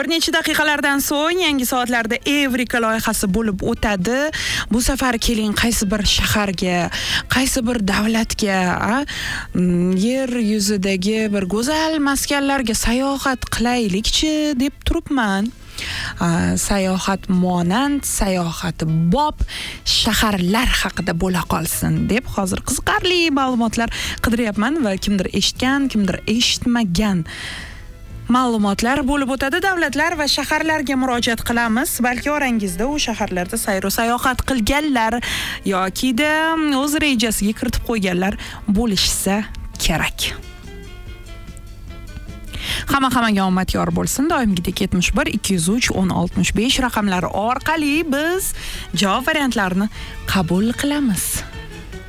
Bir necha daqiqalardan so'ng yangi soatlarda Evrika loyihasi bo'lib o'tadi. Bu safar keling qaysi bir shaharga, qaysi bir davlatga, yer yuzidagi bir go'zal maskanlarga sayohat qilaylikchi deb turibman. Sayohat monand, sayohat bob shaharlar haqida bo'la qolsin deb hozir qiziqarli ma'lumotlar qidiryapman va kimdir eshitgan, kimdir eshitmagan ma'lumotlar bo'lib o'tadi. Davlatlar va shaharlarga murojaat qilamiz. Balki orangizda u shaharlarda sayr va sayohat qilganlar yoki-da o'z rejasiga kiritib qo'yganlar bo'lishsa kerak. Hammaga omad yor bo'lsin. Doimgidek 71 203 1065 raqamlari orqali biz javob variantlarini qabul qilamiz.